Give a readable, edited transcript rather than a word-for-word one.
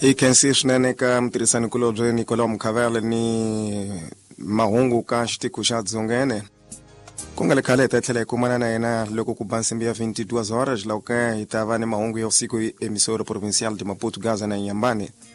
Ikensishnene ka mtirisani kulobje Nicolas Mkavele ni mahungu ka shtiku sha dzongene. Kungale kale tatlele kumana na ena loko kubansimbia 22 horas lauka itava ni mahungu ya usiku emisora provincial de Maputo Gaza na Nyambane.